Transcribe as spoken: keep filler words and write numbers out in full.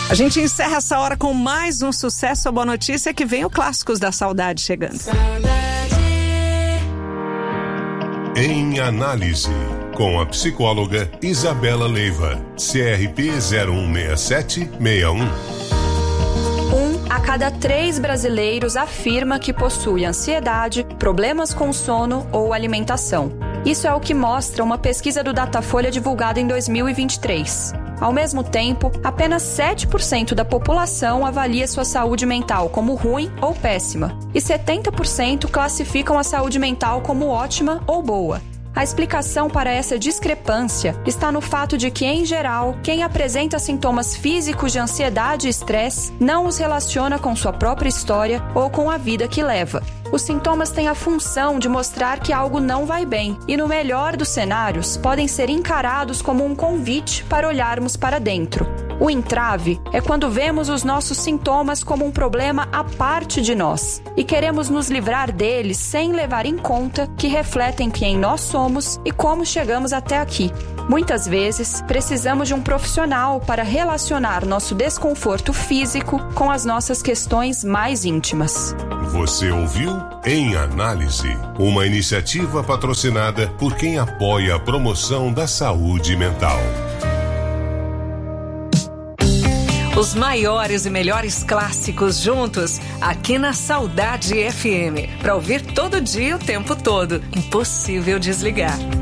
A gente encerra essa hora com mais um sucesso. A boa notícia é que vem o Clássicos da Saudade chegando. Em Análise, com a psicóloga Isabela Leiva, C R P zero um seis sete seis um. Um a cada três brasileiros afirma que possui ansiedade, problemas com sono ou alimentação. Isso é o que mostra uma pesquisa do Datafolha divulgada em dois mil e vinte e três. Ao mesmo tempo, apenas sete por cento da população avalia sua saúde mental como ruim ou péssima, e setenta por cento classificam a saúde mental como ótima ou boa. A explicação para essa discrepância está no fato de que, em geral, quem apresenta sintomas físicos de ansiedade e estresse não os relaciona com sua própria história ou com a vida que leva. Os sintomas têm a função de mostrar que algo não vai bem e, no melhor dos cenários, podem ser encarados como um convite para olharmos para dentro. O entrave é quando vemos os nossos sintomas como um problema à parte de nós e queremos nos livrar deles sem levar em conta que refletem quem nós somos e como chegamos até aqui. Muitas vezes, precisamos de um profissional para relacionar nosso desconforto físico com as nossas questões mais íntimas. Você ouviu Em Análise, uma iniciativa patrocinada por quem apoia a promoção da saúde mental. Os maiores e melhores clássicos juntos aqui na Saudade F M. Para ouvir todo dia, o tempo todo. Impossível desligar.